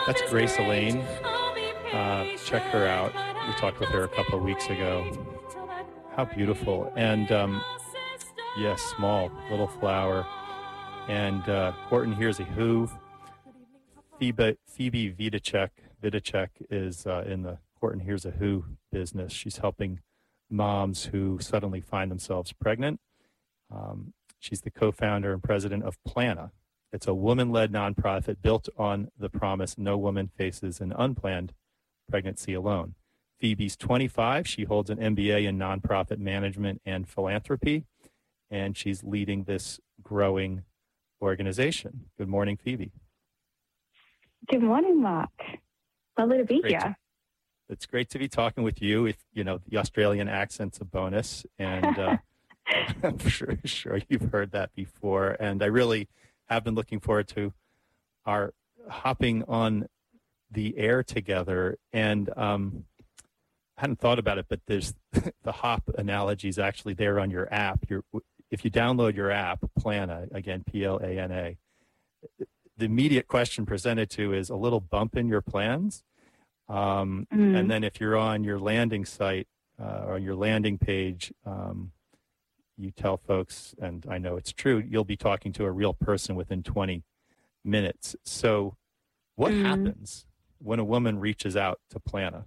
That's Grace Elaine. Check her out. We talked with her a couple of weeks ago. How beautiful. And yes, Small, Little Flower. And Horton Hears a Who. Phoebe Vidacek is in the Horton Hears a Who business. She's helping moms who suddenly find themselves pregnant. She's the co-founder and president of Plana. It's a woman-led nonprofit built on the promise no woman faces an unplanned pregnancy alone. Phoebe's 25. She holds an MBA in nonprofit management and philanthropy, and she's leading this growing organization. Good morning, Phoebe. Good morning, Mark. Lovely to be here. It's great to be talking with you. If you know, the Australian accent's a bonus, and I'm sure you've heard that before. And I really have been looking forward to our hopping on the air together. And I hadn't thought about it, but there's the hop analogy is actually there on your app. If you download your app, Plana, again, Plana, the immediate question presented to is a little bump in your plans. And then if you're on your landing site or on your landing page, you tell folks, and I know it's true, you'll be talking to a real person within 20 minutes. So what happens when a woman reaches out to Plana?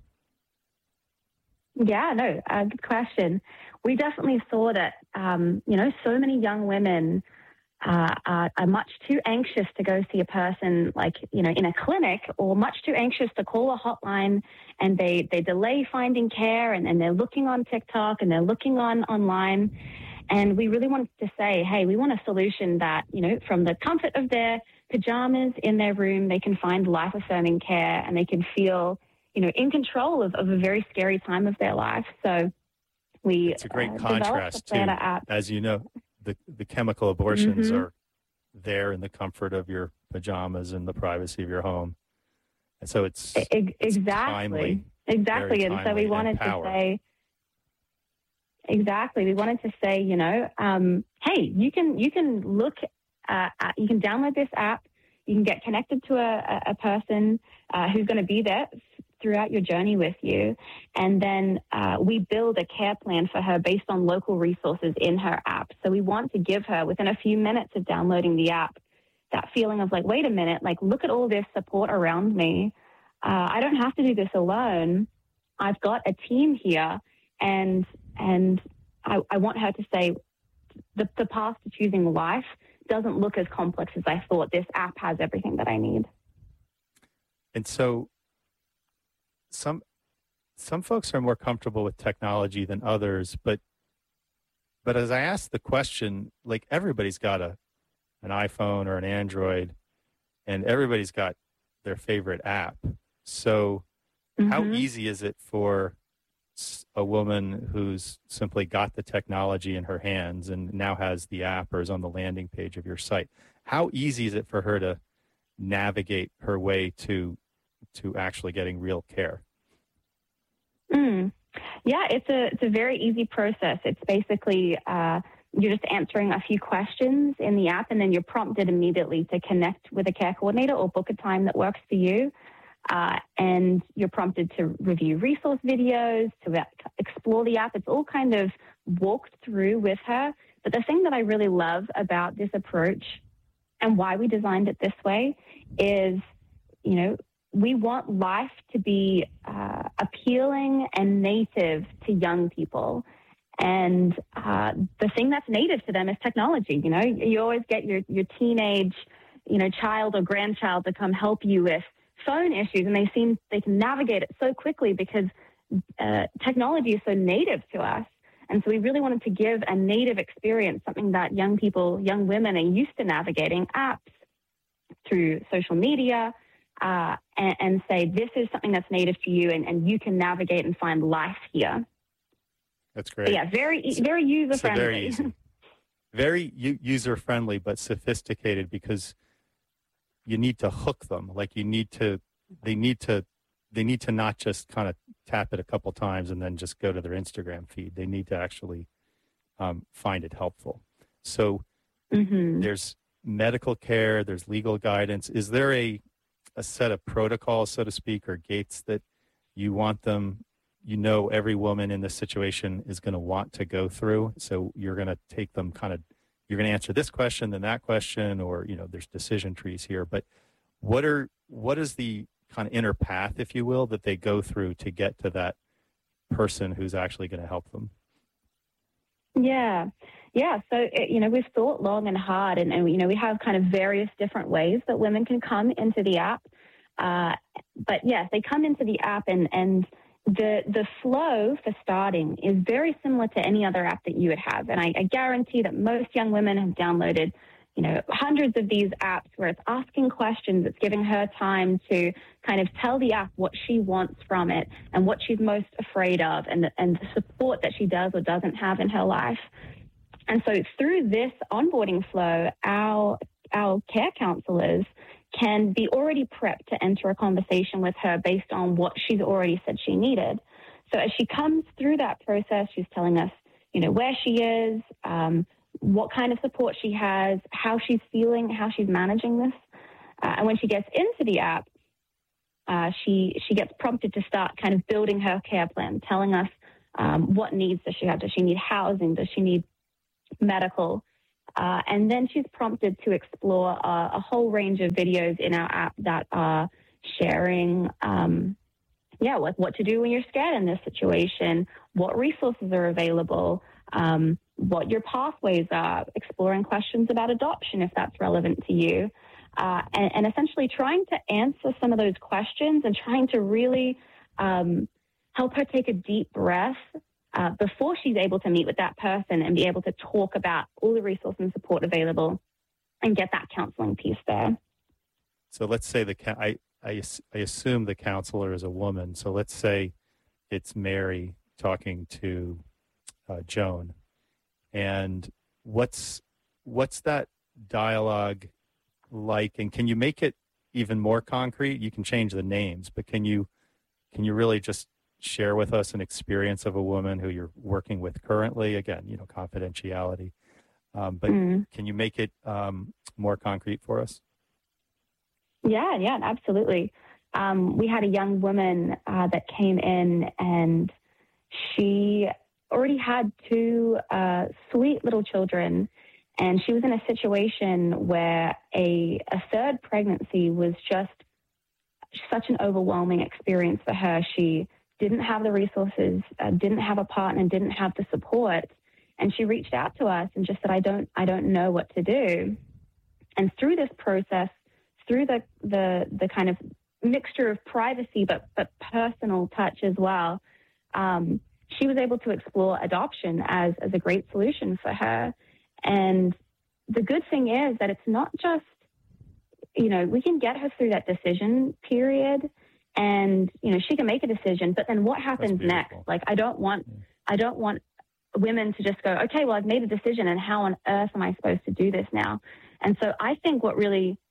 Yeah, no, good question. We definitely saw that, so many young women are much too anxious to go see a person in a clinic, or much too anxious to call a hotline, and they delay finding care, and they're looking on TikTok and they're looking online. And we really wanted to say, hey, we want a solution that, from the comfort of their pajamas in their room, they can find life-affirming care and they can feel, in control of a very scary time of their life. So it's a great contrast to, app. As you know, the chemical abortions are there in the comfort of your pajamas and the privacy of your home. And so it's timely. Exactly. And so we wanted to say, we wanted to say, hey, you can look you can download this app, you can get connected to a person who's going to be there throughout your journey with you. And then we build a care plan for her based on local resources in her app. So we want to give her, within a few minutes of downloading the app, that feeling of wait a minute, look at all this support around me. I don't have to do this alone. I've got a team here. And I want her to say the path to choosing life doesn't look as complex as I thought. This app has everything that I need. And so some folks are more comfortable with technology than others, but as I asked the question, everybody's got an iPhone or an Android, and everybody's got their favorite app. So how easy is it for a woman who's simply got the technology in her hands and now has the app or is on the landing page of your site? How easy is it for her to navigate her way to actually getting real care? Yeah, it's a very easy process. It's basically you're just answering a few questions in the app, and then you're prompted immediately to connect with a care coordinator or book a time that works for you. And you're prompted to review resource videos, to explore the app. It's all kind of walked through with her. But the thing that I really love about this approach and why we designed it this way is, we want life to be appealing and native to young people. And the thing that's native to them is technology. You always get your teenage, child or grandchild to come help you with phone issues, and they can navigate it so quickly because technology is so native to us. And so we really wanted to give a native experience, something that young women are used to navigating, apps through social media, and say, this is something that's native to you, and you can navigate and find life here. That's great. But yeah, very user-friendly. Very easy. Very user-friendly, but sophisticated, because you need to hook them. They need to not just kind of tap it a couple times and then just go to their Instagram feed. They need to actually find it helpful. So there's medical care, there's legal guidance. Is there a a set of protocols, so to speak, or gates that you want them, every woman in this situation is going to want to go through. So you're going to take them you're going to answer this question, then that question, or, there's decision trees here. But what is the kind of inner path, if you will, that they go through to get to that person who's actually going to help them? Yeah. So, we've thought long and hard, and we have kind of various different ways that women can come into the app. But yes, they come into the app, and the flow for starting is very similar to any other app that you would have. And I guarantee that most young women have downloaded, hundreds of these apps where it's asking questions. It's giving her time to kind of tell the app what she wants from it and what she's most afraid of, and the support that she does or doesn't have in her life. And so through this onboarding flow, our care counselors can be already prepped to enter a conversation with her based on what she's already said she needed. So as she comes through that process, she's telling us, where she is, what kind of support she has, how she's feeling, how she's managing this. And when she gets into the app, she gets prompted to start kind of building her care plan, telling us what needs does she have. Does she need housing? Does she need medical? And then she's prompted to explore a whole range of videos in our app that are sharing, what to do when you're scared in this situation, what resources are available, what your pathways are, exploring questions about adoption if that's relevant to you, and essentially trying to answer some of those questions and trying to really help her take a deep breath before she's able to meet with that person and be able to talk about all the resources and support available and get that counseling piece there. So let's say I assume the counselor is a woman. So let's say it's Mary talking to Joan. And what's that dialogue like? And can you make it even more concrete? You can change the names, but can you really just share with us an experience of a woman who you're working with currently? Again, confidentiality. But can you make it more concrete for us? Yeah, absolutely. We had a young woman that came in, and she already had two sweet little children, and she was in a situation where a third pregnancy was just such an overwhelming experience for her. She didn't have the resources, didn't have a partner, didn't have the support, and she reached out to us and just said, I don't know what to do. And through this process, through the kind of mixture of privacy but personal touch as well, she was able to explore adoption as a great solution for her. And the good thing is that it's not just, we can get her through that decision period, and, she can make a decision, but then what happens next? Like, I don't want women to just go, okay, well, I've made a decision, and how on earth am I supposed to do this now? And so I think what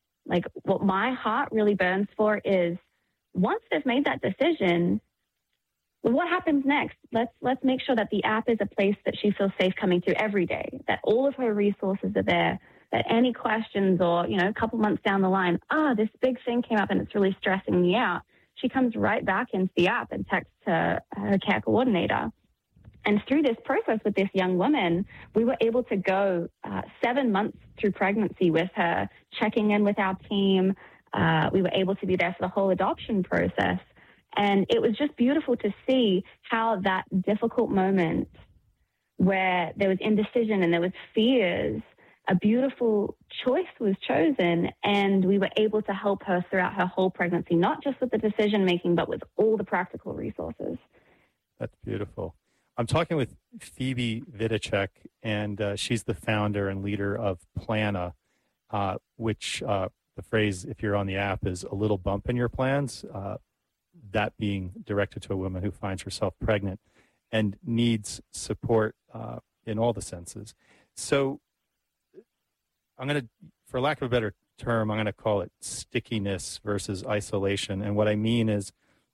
my heart really burns for is, once they've made that decision, what happens next? Let's make sure that the app is a place that she feels safe coming to every day, that all of her resources are there, that any questions or, a couple months down the line, this big thing came up and it's really stressing me out. She comes right back into the app and texts her care coordinator. And through this process with this young woman, we were able to go 7 months through pregnancy with her, checking in with our team. We were able to be there for the whole adoption process. And it was just beautiful to see how that difficult moment where there was indecision and there was fears, a beautiful choice was chosen, and we were able to help her throughout her whole pregnancy, not just with the decision-making, but with all the practical resources. That's beautiful. I'm talking with Phoebe Vidacek, and she's the founder and leader of Plana, which the phrase, if you're on the app, is a little bump in your plans, that being directed to a woman who finds herself pregnant and needs support in all the senses. So I'm going to, for lack of a better term, I'm going to call it stickiness versus isolation. And what I mean is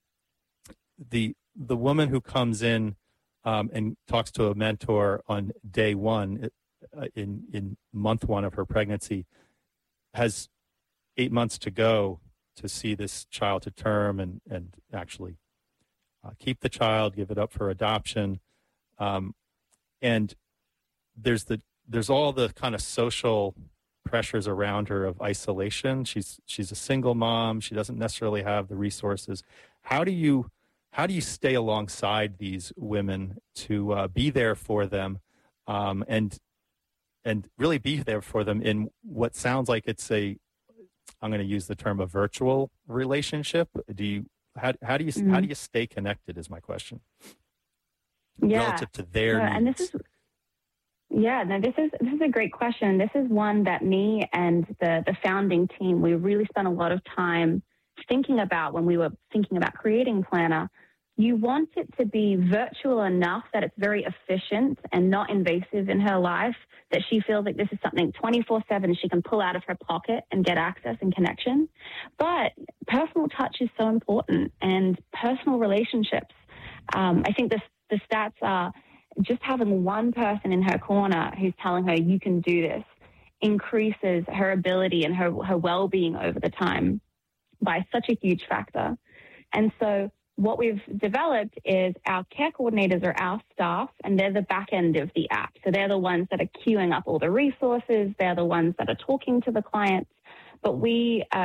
the woman who comes in and talks to a mentor on day one, in month one of her pregnancy, has 8 months to go to see this child to term and actually keep the child, give it up for adoption. And there's all the kind of social pressures around her of isolation. She's a single mom. She doesn't necessarily have the resources. How do you stay alongside these women to be there for them, and really be there for them in what sounds like it's I'm going to use the term a virtual relationship. How do you stay connected is my question. Relative to their needs. This is a great question. This is one that me and the founding team, we really spent a lot of time thinking about when we were thinking about creating Planner. You want it to be virtual enough that it's very efficient and not invasive in her life, that she feels like this is something 24/7 she can pull out of her pocket and get access and connection. But personal touch is so important, and personal relationships. I think the stats are just having one person in her corner who's telling her you can do this increases her ability and her well-being over the time by such a huge factor. And so what we've developed is our care coordinators are our staff, and they're the back end of the app. So they're the ones that are queuing up all the resources. They're the ones that are talking to the clients. But we